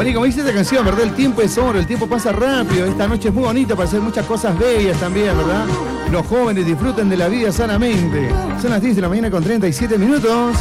Bueno, y como dice esta canción, ¿verdad? El tiempo es oro, el tiempo pasa rápido. Esta noche es muy bonita para hacer muchas cosas bellas también, ¿verdad? Los jóvenes disfruten de la vida sanamente. Son las 10 de la mañana con 37 minutos.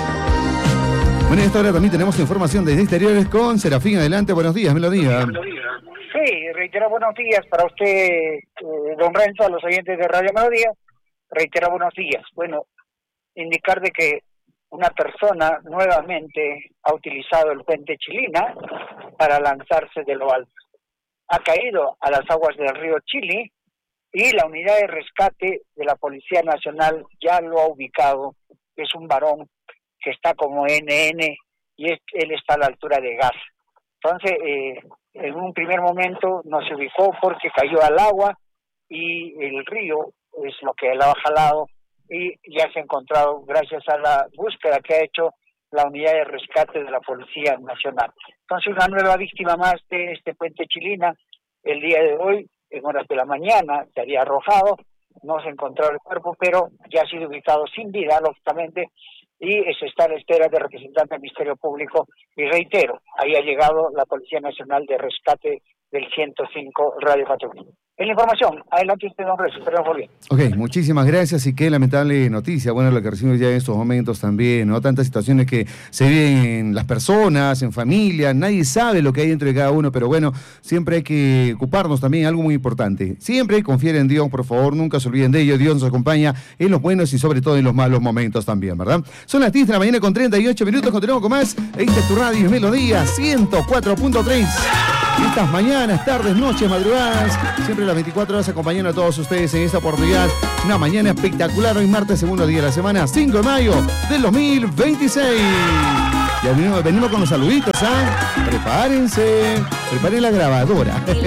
Bueno, en esta hora también tenemos información desde exteriores con Serafín. Adelante, buenos días, Melodía. Sí, reitero buenos días para usted, don Renzo, a los oyentes de Radio Melodía. Reitero buenos días. Bueno, indicar de que una persona nuevamente ha utilizado el puente Chilina para lanzarse de lo alto. Ha caído a las aguas del río Chili y la unidad de rescate de la Policía Nacional ya lo ha ubicado. Es un varón que está como NN y él está a la altura de Gas. Entonces, en un primer momento no se ubicó porque cayó al agua y el río es lo que lo ha jalado y ya se ha encontrado gracias a la búsqueda que ha hecho la unidad de rescate de la Policía Nacional. Entonces, una nueva víctima más de este puente Chilina. El día de hoy, en horas de la mañana, se había arrojado, no se encontró el cuerpo, pero ya ha sido ubicado sin vida, lógicamente, y se está a la espera de representante del Ministerio Público. Y reitero, ahí ha llegado la Policía Nacional de Rescate del 105 Radio Patrulla. En la información, adelante usted, don Renzo, esperamos por bien. Ok, muchísimas gracias y qué lamentable noticia, bueno, lo que recibimos ya en estos momentos también, ¿no? Tantas situaciones que se viven en las personas, en familia, nadie sabe lo que hay dentro de cada uno, pero bueno, siempre hay que ocuparnos también de algo muy importante. Siempre confiar en Dios, por favor, nunca se olviden de ello, Dios nos acompaña en los buenos y sobre todo en los malos momentos también, ¿verdad? Son las 10 de la mañana con 38 minutos, continuamos con más. Esta es tu radio, Melodía 104.3. Estas mañanas, tardes, noches, madrugadas, siempre las 24 horas acompañando a todos ustedes en esta oportunidad. Una mañana espectacular, hoy martes, segundo día de la semana, 5 de mayo del 2026. Ya venimos con los saluditos, ¿ah? Prepárense, preparen la grabadora.